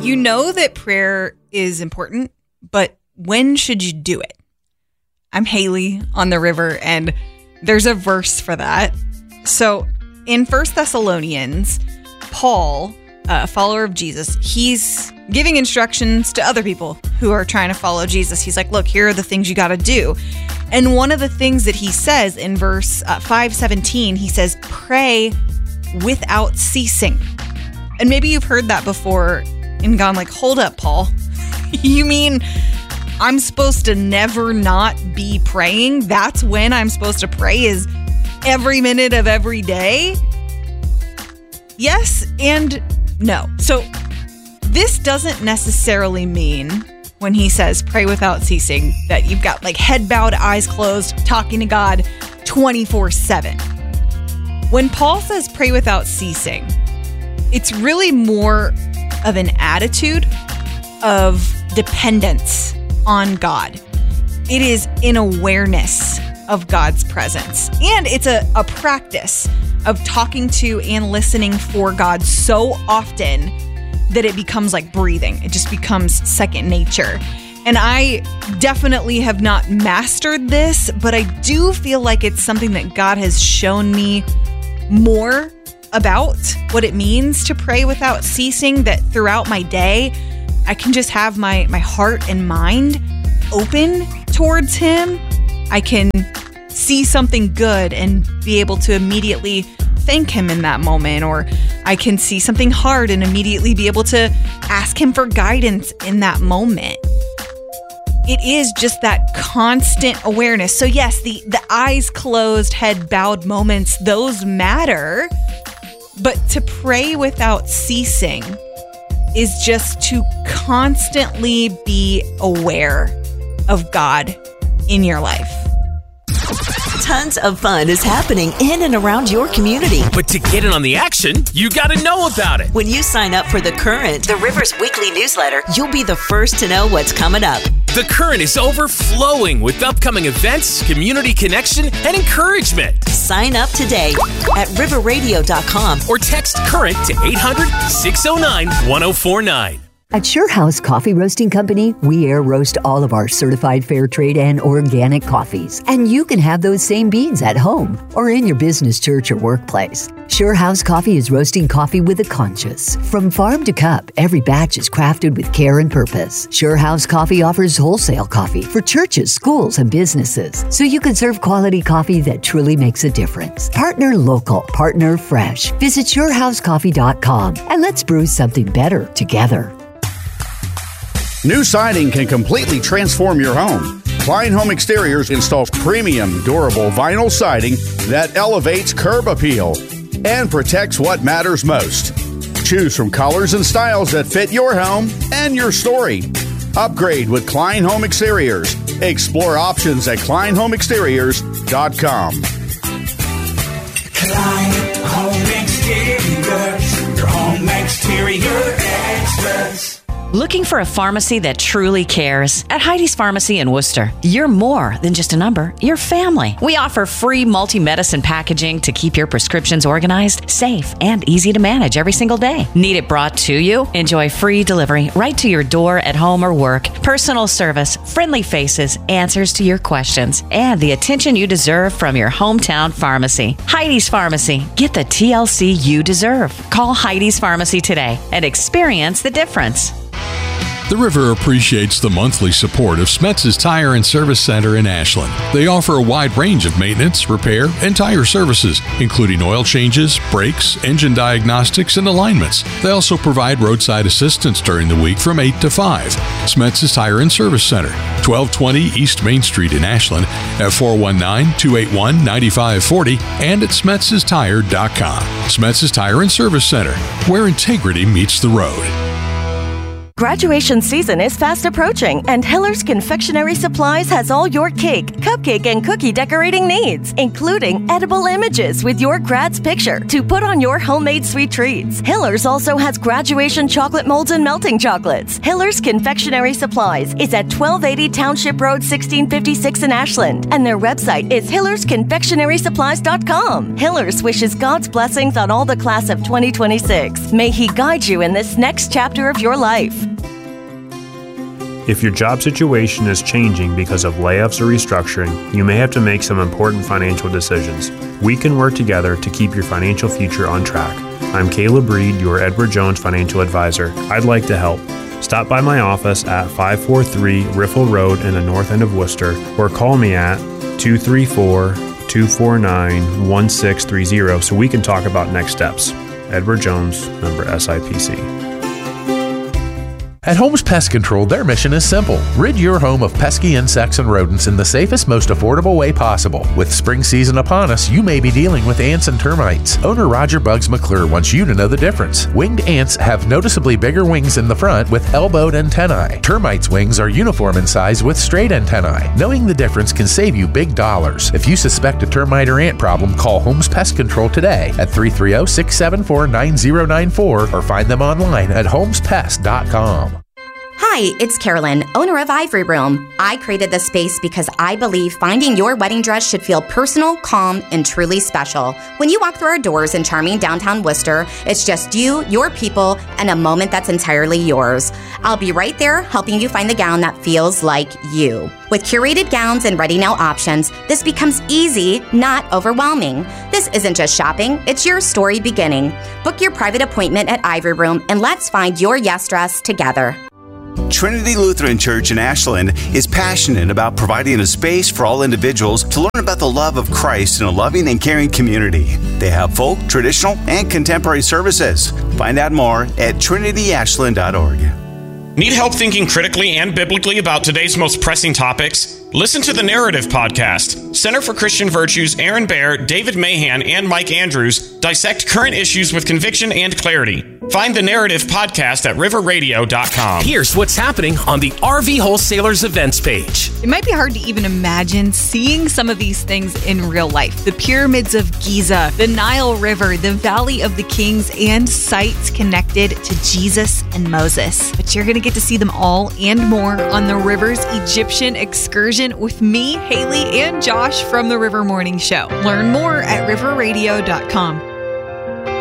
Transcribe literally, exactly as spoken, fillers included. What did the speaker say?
You know that prayer is important, but when should you do it? I'm Haley on the river, and there's a verse for that. So in First Thessalonians, Paul, a follower of Jesus, he's giving instructions to other people who are trying to follow Jesus. He's like, look, here are the things you got to do. And one of the things that he says in verse uh, five seventeen, he says, pray without ceasing. And maybe you've heard that before and gone like, hold up, Paul. You mean I'm supposed to never not be praying? That's when I'm supposed to pray, is every minute of every day? Yes and no. So this doesn't necessarily mean, when he says pray without ceasing, that you've got like head bowed, eyes closed, talking to God twenty-four seven. When Paul says pray without ceasing, it's really more of an attitude of dependence on God. It is an awareness of God's presence. And it's a, a practice of talking to and listening for God so often that it becomes like breathing. It just becomes second nature. And I definitely have not mastered this, but I do feel like it's something that God has shown me more about what it means to pray without ceasing, that throughout my day, I can just have my, my heart and mind open towards Him. I can see something good and be able to immediately thank Him in that moment, or I can see something hard and immediately be able to ask Him for guidance in that moment. It is just that constant awareness. So yes, the, the eyes closed, head bowed moments, those matter, but to pray without ceasing is just to constantly be aware of God in your life. Tons of fun is happening in and around your community. But to get in on the action, you got to know about it. When you sign up for The Current, the River's weekly newsletter, you'll be the first to know what's coming up. The Current is overflowing with upcoming events, community connection, and encouragement. Sign up today at river radio dot com or text CURRENT to eight hundred, six oh nine, one oh four nine. At SureHouse Coffee Roasting Company, we air roast all of our certified fair trade and organic coffees. And you can have those same beans at home or in your business, church, or workplace. SureHouse Coffee is roasting coffee with a conscience. From farm to cup, every batch is crafted with care and purpose. SureHouse Coffee offers wholesale coffee for churches, schools, and businesses, so you can serve quality coffee that truly makes a difference. Partner local, partner fresh. Visit sure house coffee dot com and let's brew something better together. New siding can completely transform your home. Klein Home Exteriors installs premium, durable vinyl siding that elevates curb appeal and protects what matters most. Choose from colors and styles that fit your home and your story. Upgrade with Klein Home Exteriors. Explore options at klein home exteriors dot com. Klein Home Exteriors, your home exterior experts. Looking for a pharmacy that truly cares? At Heidi's Pharmacy in Worcester, you're more than just a number, you're family. We offer free multi-medicine packaging to keep your prescriptions organized, safe, and easy to manage every single day. Need it brought to you? Enjoy free delivery right to your door at home or work, personal service, friendly faces, answers to your questions, and the attention you deserve from your hometown pharmacy. Heidi's Pharmacy. Get the T L C you deserve. Call Heidi's Pharmacy today and experience the difference. The River appreciates the monthly support of Smetz's Tire and Service Center in Ashland. They offer a wide range of maintenance, repair, and tire services, including oil changes, brakes, engine diagnostics, and alignments. They also provide roadside assistance during the week from eight to five. Smetz's Tire and Service Center, twelve twenty East Main Street in Ashland, at four one nine, two eight one, nine five four zero and at smetz's tire dot com. Smetz's Tire and Service Center, where integrity meets the road. Graduation season is fast approaching, and Hiller's Confectionery Supplies has all your cake, cupcake, and cookie decorating needs, including edible images with your grad's picture to put on your homemade sweet treats. Hiller's also has graduation chocolate molds and melting chocolates. Hiller's Confectionery Supplies is at twelve eighty Township Road, sixteen fifty-six in Ashland, and their website is hillers confectionery supplies dot com. Hiller's wishes God's blessings on all the class of twenty twenty-six. May He guide you in this next chapter of your life. If your job situation is changing because of layoffs or restructuring, you may have to make some important financial decisions. We can work together to keep your financial future on track. I'm Caleb Reed, your Edward Jones financial advisor. I'd like to help. Stop by my office at five forty-three Riffle Road in the north end of Worcester, or call me at two three four, two four nine, one six three zero so we can talk about next steps. Edward Jones, member S I P C. At Holmes Pest Control, their mission is simple. Rid your home of pesky insects and rodents in the safest, most affordable way possible. With spring season upon us, you may be dealing with ants and termites. Owner Roger Bugs McClure wants you to know the difference. Winged ants have noticeably bigger wings in the front with elbowed antennae. Termites' wings are uniform in size with straight antennae. Knowing the difference can save you big dollars. If you suspect a termite or ant problem, call Holmes Pest Control today at three three zero, six seven four, nine zero nine four or find them online at holmes pest dot com. Hi, it's Carolyn, owner of Ivory Room. I created this space because I believe finding your wedding dress should feel personal, calm, and truly special. When you walk through our doors in charming downtown Worcester, it's just you, your people, and a moment that's entirely yours. I'll be right there helping you find the gown that feels like you. With curated gowns and ready-now options, this becomes easy, not overwhelming. This isn't just shopping, it's your story beginning. Book your private appointment at Ivory Room and let's find your yes dress together. Trinity Lutheran Church in Ashland is passionate about providing a space for all individuals to learn about the love of Christ in a loving and caring community. They have folk, traditional, and contemporary services. Find out more at trinity ashland dot org. Need help thinking critically and biblically about today's most pressing topics? Listen to the Narrative Podcast. Center for Christian Virtues, Aaron Baer, David Mahan, and Mike Andrews dissect current issues with conviction and clarity. Find the Narrative Podcast at river radio dot com. Here's what's happening on the R V Wholesalers events page. It might be hard to even imagine seeing some of these things in real life. The pyramids of Giza, the Nile River, the Valley of the Kings, and sites connected to Jesus and Moses. But you're going to get to see them all and more on the Rivers Egyptian Excursion with me, Haley, and Josh from the River Morning Show. Learn more at river radio dot com.